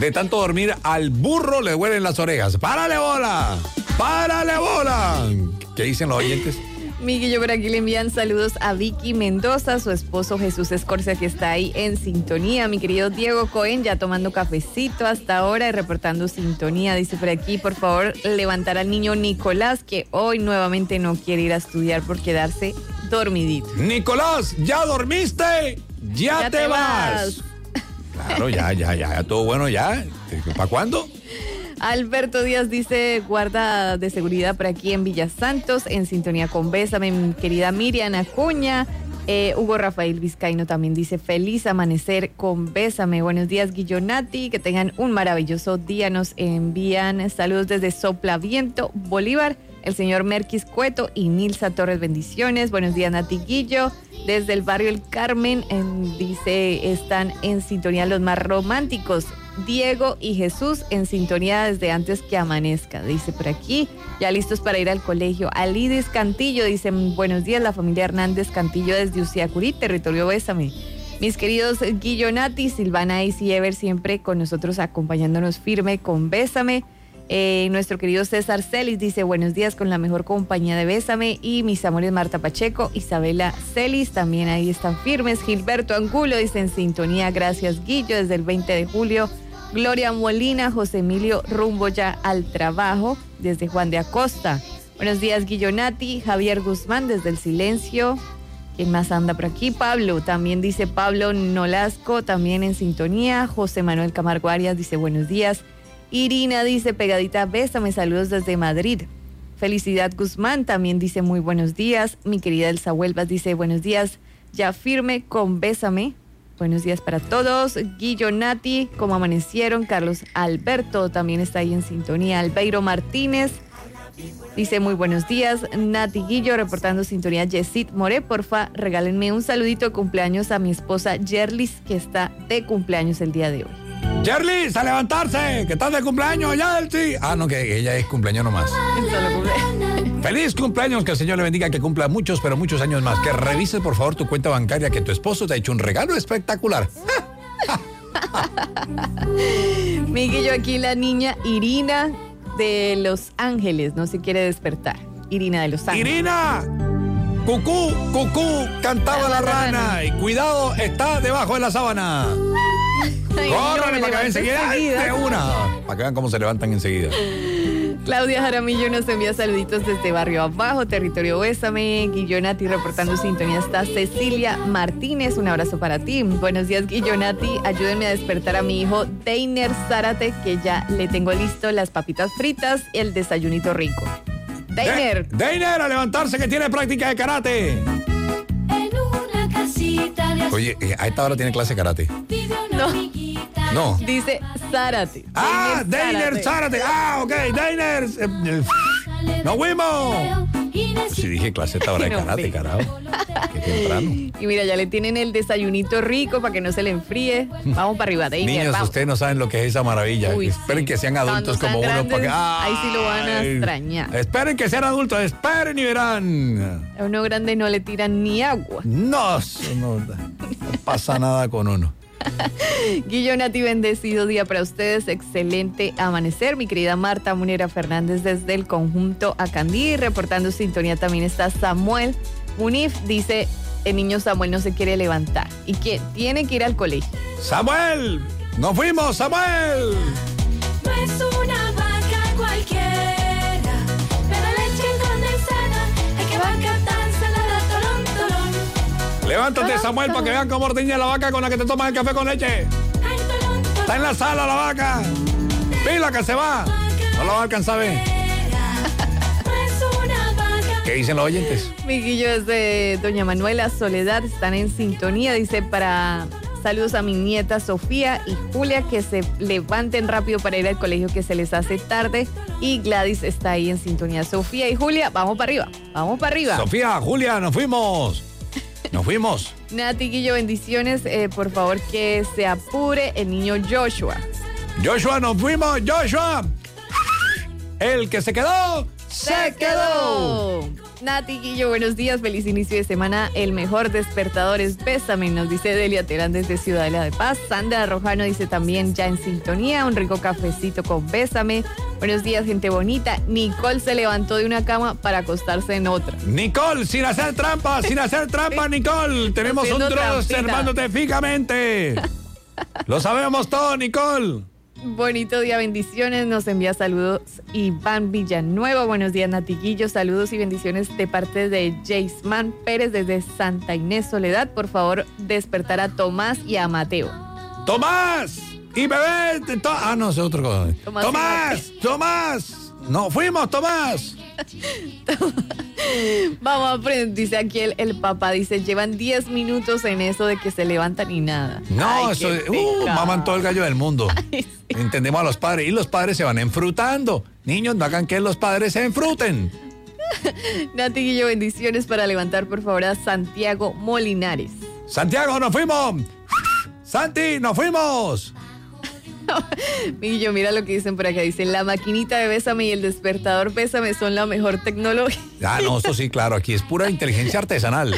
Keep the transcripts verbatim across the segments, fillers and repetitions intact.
De tanto dormir, al burro le duelen las orejas. ¡Párale bola! ¡Párale bola! ¿Qué dicen los oyentes? Miguel, por aquí le envían saludos a Vicky Mendoza, su esposo Jesús Escorcia, que está ahí en sintonía. Mi querido Diego Cohen, ya tomando cafecito hasta ahora y reportando sintonía. Dice por aquí, por favor, levantar al niño Nicolás, que hoy nuevamente no quiere ir a estudiar por quedarse dormidito. Nicolás, ¿ya dormiste? Ya, ya te, te vas. vas. Claro, ya, ya, ya, ya, todo bueno ya. ¿Para cuándo? Alberto Díaz dice, guarda de seguridad por aquí en Villa Santos, en sintonía con Bésame, mi querida Miriam Acuña. Eh, Hugo Rafael Vizcaíno también dice, feliz amanecer con Bésame. Buenos días, Guillonati, que tengan un maravilloso día. Nos envían saludos desde Soplaviento, Bolívar, el señor Merquis Cueto y Nilsa Torres, bendiciones. Buenos días, Nati Guillo. Desde el barrio El Carmen, en, dice, están en sintonía los más románticos. Diego y Jesús en sintonía desde antes que amanezca, dice por aquí, ya listos para ir al colegio. Alidis Cantillo dice, buenos días, la familia Hernández Cantillo desde Uciacurí, territorio Bésame. Mis queridos Guillonati, Silvana y Ever siempre con nosotros acompañándonos firme con Bésame. Eh, nuestro querido César Celis dice, buenos días con la mejor compañía de Bésame, y mis amores Marta Pacheco, Isabela Celis, también ahí están firmes. Gilberto Angulo dice, en sintonía, gracias Guillo, desde el veinte de julio. Gloria Molina, José Emilio, rumbo ya al trabajo, desde Juan de Acosta. Buenos días, Guillonati. Javier Guzmán, desde el Silencio. ¿Quién más anda por aquí? Pablo, también dice Pablo Nolasco, también en sintonía. José Manuel Camargo Arias dice, buenos días. Irina dice, pegadita, bésame, saludos desde Madrid. Felicidad Guzmán también dice, muy buenos días. Mi querida Elsa Huelvas dice, buenos días, ya firme con Bésame. Buenos días para todos. Guillo Nati, ¿cómo amanecieron? Carlos Alberto también está ahí en sintonía. Albeiro Martínez dice, muy buenos días. Nati Guillo reportando sintonía. Yesid More, porfa, regálenme un saludito de cumpleaños a mi esposa Yerlis, que está de cumpleaños el día de hoy. Yerlis, a levantarse, que estás de cumpleaños, Yerlis. Ah, no, que ella es cumpleaños nomás. Feliz cumpleaños, que el Señor le bendiga, que cumpla muchos, pero muchos años más. Que revises, por favor, tu cuenta bancaria, que tu esposo te ha hecho un regalo espectacular. Miguel, yo aquí la niña Irina de Los Ángeles, no se quiere despertar. Irina de Los Ángeles. ¡Irina! Cucú, cucú, cantaba la, la rana. rana. Y cuidado, está debajo de la sábana. Córrele para que vean enseguida. De una. Para que vean cómo se levantan enseguida. Claudia Jaramillo nos envía saluditos desde Barrio Abajo, territorio Bésame. Guillonati reportando sintonía está Cecilia Martínez, un abrazo para ti. Buenos días, Guillonati, ayúdenme a despertar a mi hijo Deiner Zárate, que ya le tengo listo las papitas fritas y el desayunito rico. Deiner. De- Deiner, a levantarse, que tiene práctica de karate. En una casita de... Oye, a esta hora tiene clase de karate. No. No. Dice Zárate. Ah, Deiner Zárate. Ah, ok, Deiner. Eh, eh, ¡Nos fuimos! Si dije clase a esta hora de karate, carajo. Qué temprano. Y mira, ya le tienen el desayunito rico para que no se le enfríe. Vamos para arriba, Deiner. Niños, vamos. Ustedes no saben lo que es esa maravilla. Uy, esperen sí. que sean adultos Cuando como sean uno. grandes, Para que, ahí sí lo van a extrañar. Esperen que sean adultos, esperen y verán. A uno grande no le tiran ni agua. No, eso no, no pasa nada con uno. Guillonati, bendecido día para ustedes, excelente amanecer. Mi querida Marta Munera Fernández desde el conjunto Acandí, reportando sintonía también está Samuel Munif, dice, el niño Samuel no se quiere levantar y que tiene que ir al colegio. ¡Samuel! ¡Nos fuimos, Samuel! No es una vaca cualquiera, pero leche condensada, hay que vaca tan salada, tolón, tolón. Levántate, Samuel, para que vean cómo ordeña la vaca con la que te tomas el café con leche. Ay, tolón, tolón. Está en la sala la vaca. Pila que se va. No la va a alcanzar a ver. ¿Qué dicen los oyentes? Miguillo es de Doña Manuela Soledad, están en sintonía, dice para saludos a mi nieta Sofía y Julia, que se levanten rápido para ir al colegio que se les hace tarde, y Gladys está ahí en sintonía. Sofía y Julia, vamos para arriba, vamos para arriba. Sofía, Julia, nos fuimos. Nos fuimos. Nati Guillo, bendiciones, eh, por favor que se apure el niño Joshua. Joshua, nos fuimos, Joshua. El que se quedó, se, ¡Se quedó! Nati Guillo, buenos días, feliz inicio de semana. El mejor despertador es Bésame, nos dice Delia Terán desde Ciudadela de Paz. Sandra Rojano dice también ya en sintonía, un rico cafecito con Bésame. Buenos días, gente bonita. Nicole se levantó de una cama para acostarse en otra. Nicole, sin hacer trampa, sin hacer trampa, Nicole. Tenemos un Haciendo troll trampita. observándote fijamente. Lo sabemos todo, Nicole. Bonito día, bendiciones. Nos envía saludos Iván Villanueva. Buenos días, Natiguillo. Saludos y bendiciones de parte de Jaceman Pérez desde Santa Inés Soledad. Por favor, despertar a Tomás y a Mateo. Tomás y bebé. To- ah, no, es otro cosa. Tomás y Tomás, Tomás. No, fuimos, Tomás. Vamos a aprender, dice aquí el, el papá. Dice, llevan diez minutos en eso de que se levantan y nada. No, Ay, eso qué es. Uh, pecado. maman todo el gallo del mundo. Ay, sí. Entendemos a los padres. Y los padres se van enfrutando. Niños, no hagan que los padres se enfruten. Natiguillo, bendiciones para levantar, por favor, a Santiago Molinares. Santiago, nos fuimos. Santi, nos fuimos. Miguillo, mira lo que dicen por acá. Dicen, la maquinita de Bésame y el despertador Bésame son la mejor tecnología. Ah, no, eso sí, claro. Aquí es pura inteligencia artesanal.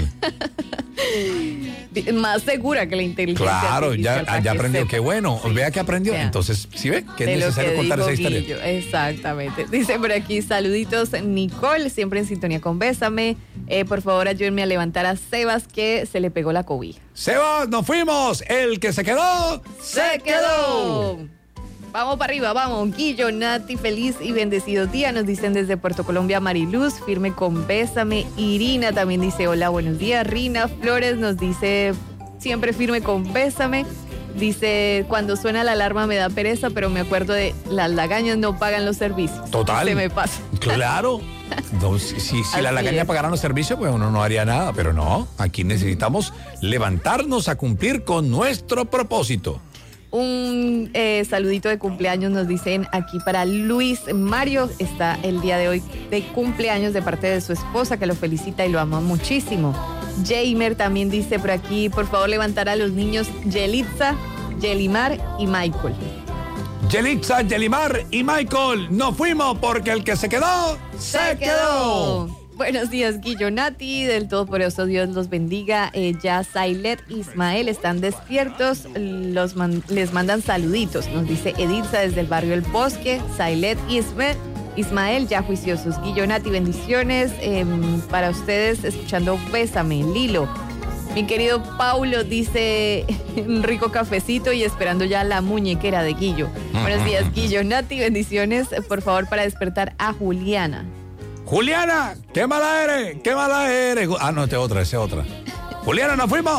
Más segura que la inteligencia Claro, ya, artificial, para ya que aprendió. sepa. Qué bueno. Sí. Vea que aprendió. Vea. Entonces, ¿sí ve? Que es De lo necesario que contar dijo esa historia. Guillo, exactamente. Dice por aquí, saluditos, Nicole, siempre en sintonía con Bésame. Eh, por favor, ayúdenme a levantar a Sebas, que se le pegó la cobija. Sebas, nos fuimos. El que se quedó, ¡Se quedó! Vamos para arriba, vamos. Guillo, Nati, feliz y bendecido día. Nos dicen desde Puerto Colombia, Mariluz, firme con Bésame. Irina también dice, hola, buenos días. Rina Flores nos dice, siempre firme con Bésame. Dice, cuando suena la alarma me da pereza, pero me acuerdo de las lagañas no pagan los servicios. Total. Se me pasa. Claro. No, si si, si la Así lagaña es. pagara los servicios, pues uno no haría nada. Pero no, aquí necesitamos levantarnos a cumplir con nuestro propósito. Un eh, saludito de cumpleaños nos dicen aquí para Luis Mario. Está el día de hoy de cumpleaños de parte de su esposa, que lo felicita y lo ama muchísimo. Jamer también dice por aquí, por favor levantar a los niños Yelitza, Yelimar y Michael. Yelitza, Yelimar y Michael, nos fuimos porque el que se quedó, se, quedó. Buenos días, Guillo, Nati, del Todopoderoso Dios los bendiga. Eh, ya Sailet, Ismael están despiertos, los man- les mandan saluditos. Nos dice Edilza desde el barrio El Bosque. Sailet, Ismael, Ismael ya juiciosos. Guillo, Nati, bendiciones eh, para ustedes, escuchando Bésame, Lilo. Mi querido Paulo dice un rico cafecito y esperando ya la muñequera de Guillo. Buenos días, Guillo, Nati, bendiciones, por favor, para despertar a Juliana. Juliana, qué mala eres, qué mala eres. Ah, no, esta es otra, esa es otra. Juliana, nos fuimos.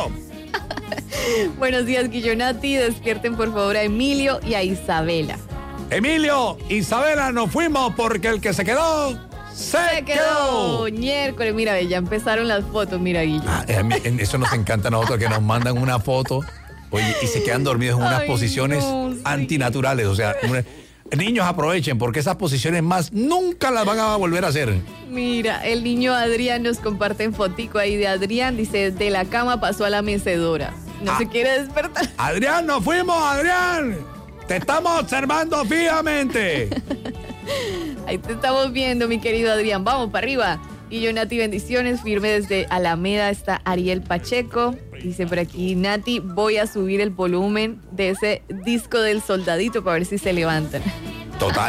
Buenos días, Guillonati. Despierten por favor a Emilio y a Isabela. Emilio, Isabela, nos fuimos porque el que se quedó, se, Se quedó. Miércoles, mira, ve, ya empezaron las fotos, mira, Guillo. Ah, a mí, en eso nos encanta a nosotros, que nos mandan una foto, oye, y se quedan dormidos en unas Ay, posiciones no, sí. antinaturales. O sea, una- niños, aprovechen porque esas posiciones más nunca las van a volver a hacer. Mira, el niño Adrián nos comparte en fotico ahí de Adrián. Dice, de la cama pasó a la mecedora. No Ah. se quiere despertar. Adrián, nos fuimos, Adrián. Te estamos observando fijamente. Ahí te estamos viendo, mi querido Adrián. Vamos para arriba. Y yo, Nati, bendiciones. Firme desde Alameda está Ariel Pacheco. Dice por aquí, Nati, voy a subir el volumen de ese disco del soldadito para ver si se levantan. Total.